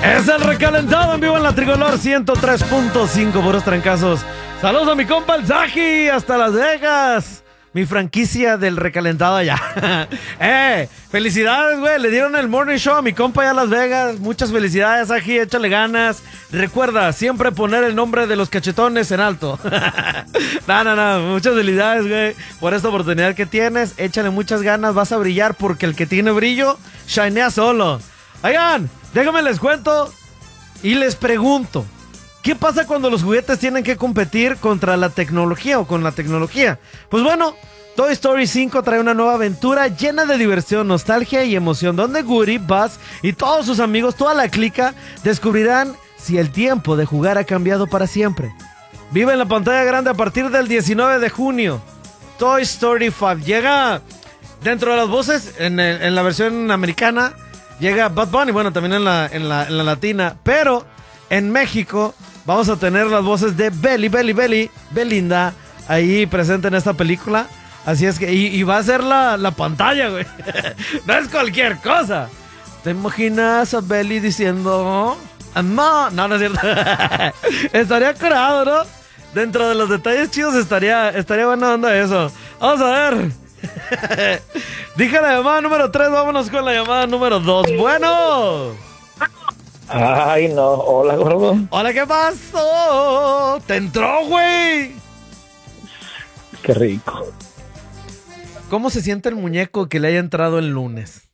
Es el recalentado en vivo en la Tricolor 103.5 por los trancazos. Saludos a mi compa el Zaji hasta Las Vegas. Mi franquicia del recalentado allá. Felicidades, güey. Le dieron el morning show a mi compa allá a Las Vegas. Muchas felicidades, Zaji. Échale ganas. Recuerda siempre poner el nombre de los cachetones en alto. No. Muchas felicidades, güey, por esta oportunidad que tienes. Échale muchas ganas. Vas a brillar porque el que tiene brillo, shinea solo. Oigan, déjame les cuento y les pregunto. ¿Qué pasa cuando los juguetes tienen que competir contra la tecnología o con la tecnología? Pues bueno, Toy Story 5 trae una nueva aventura llena de diversión, nostalgia y emoción, donde Woody, Buzz y todos sus amigos, toda la clica, descubrirán si el tiempo de jugar ha cambiado para siempre. Vive en la pantalla grande a partir del 19 de junio. Toy Story 5 llega dentro de las voces, en la versión americana, llega Bad Bunny, bueno, también en la latina, pero en México vamos a tener las voces de Belinda ahí presente en esta película. Así es que, y va a ser la pantalla, güey. No es cualquier cosa. ¿Te imaginas a Beli diciendo amor? No es cierto. Estaría curado, ¿no? Dentro de los detalles chidos estaría buena onda eso. Vamos a ver. Dije la llamada número 3, vámonos con la llamada número 2. Bueno. Ay, no. Hola, gordo. Hola, ¿qué pasó? ¿Te entró, güey? Qué rico. ¿Cómo se siente el muñeco que le haya entrado el lunes?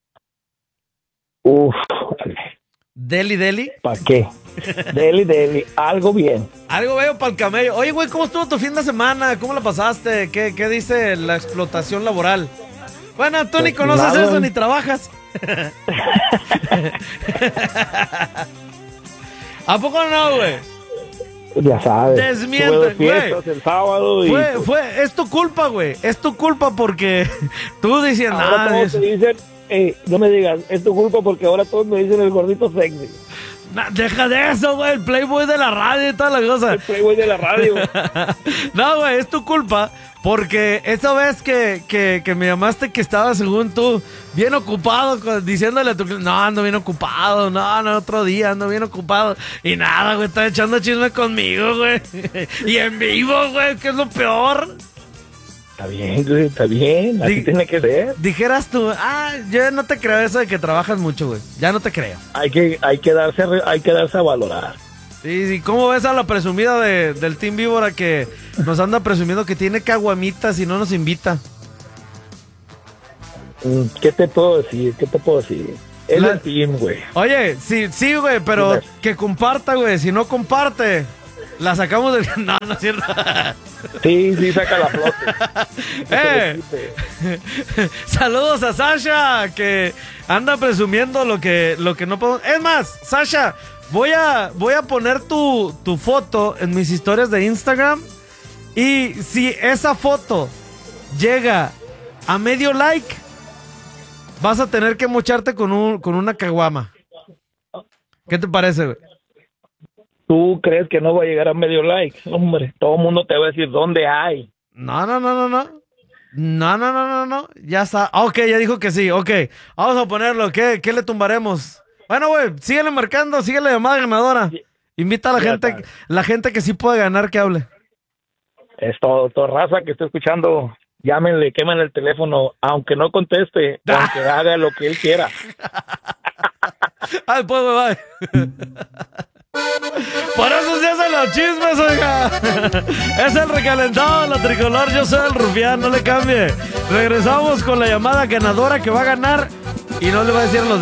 Uf. ¿Deli? ¿Para qué? Deli. Algo bien. Algo veo para el camello. Oye, güey, ¿cómo estuvo tu fin de semana? ¿Cómo la pasaste? ¿Qué dice la explotación laboral? Bueno, tú ni conoces eso ni trabajas. ¿A poco no, güey? Ya sabes. Desmienten, güey. El sábado es tu culpa, güey. Es tu culpa porque tú diciendo ahora todos te dicen, no me digas, es tu culpa porque ahora todos me dicen el gordito sexy. Deja de eso, güey. El Playboy de la radio y toda la cosa. El Playboy de la radio. No, güey, es tu culpa. Porque esa vez que me llamaste que estaba, según tú, bien ocupado, diciéndole a tu cliente, no, ando bien ocupado, no, otro día ando bien ocupado. Y nada, güey, está echando chisme conmigo, güey. Y en vivo, güey, que es lo peor. Está bien, güey, está bien, así tiene que ser. Dijeras tú, yo no te creo eso de que trabajas mucho, güey. Ya no te creo. Hay que darse a valorar. Sí, ¿cómo ves a la presumida del Team Víbora que nos anda presumiendo que tiene caguamitas y no nos invita? ¿Qué te puedo decir? Es el team, güey. Oye, sí, güey, pero que comparta, güey. Si no comparte, la sacamos del... No es cierto. Sí, saca la flote. Saludos a Sasha, que anda presumiendo lo que no podemos... Es más, Sasha... Voy a poner tu foto en mis historias de Instagram. Y si esa foto llega a medio like, vas a tener que mocharte con una caguama. ¿Qué te parece, güey? ¿Tú crees que no va a llegar a medio like? Hombre, todo el mundo te va a decir dónde hay. No. Ya está. Ok, ya dijo que sí. Ok, vamos a ponerlo. ¿Qué le tumbaremos? Bueno, güey, síguele marcando, síguele llamada ganadora. Invita a la gente que sí puede ganar que hable. Es todo raza que esté escuchando, llámenle, quémenle el teléfono, aunque no conteste, aunque haga lo que él quiera. Pues, bye. Por eso se hacen los chismes, oiga. Es el recalentado de la Tricolor, yo soy el Rufián, no le cambie. Regresamos con la llamada ganadora que va a ganar y no le va a decir a los